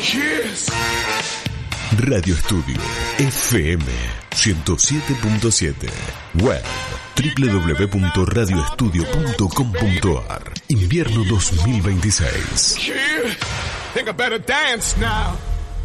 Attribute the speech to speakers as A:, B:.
A: Yes.
B: Radio Estudio FM 107.7. Web www.radioestudio.com.ar. Invierno 2026.
A: Yeah. Think I better dance now.